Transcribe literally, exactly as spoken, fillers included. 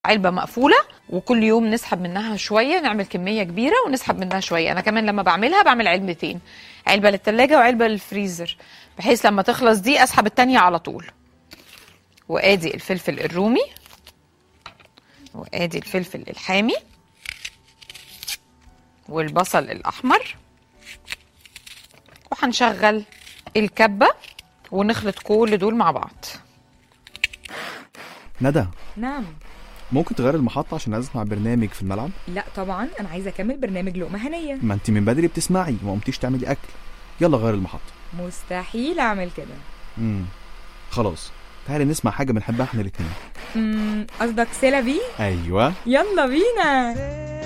علبه مقفوله، وكل يوم نسحب منها شويه، نعمل كميه كبيره ونسحب منها شويه. انا كمان لما بعملها بعمل علبتين، علبه للثلاجه وعلبه للفريزر، بحيث لما تخلص دي اسحب التانيه على طول. وادي الفلفل الرومي، وادي الفلفل الحامي، والبصل الاحمر، وهنشغل الكبه ونخلط كل دول مع بعض. ندى. نعم. ممكن تغير المحطة عشان اسمع برنامج في الملعب؟ لا طبعا، انا عايزه اكمل برنامج لقمه هنيه. ما انت من بدري بتسمعي وما قمتيش تعملي اكل. يلا غير المحطة. مستحيل اعمل كده. امم خلاص، تعالي نسمع حاجة بنحبها احنا الاتنين. امم قصدك سيلا بي؟ ايوه، يلا بينا.